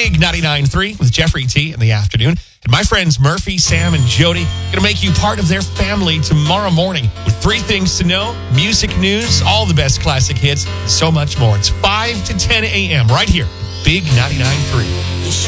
Big 99.3 with Jeffrey T in the afternoon. And my friends Murphy, Sam, and Jody going to make you part of their family tomorrow morning with 3 things to know, music news, all the best classic hits, and so much more. It's 5 to 10 a.m. right here, Big 99.3.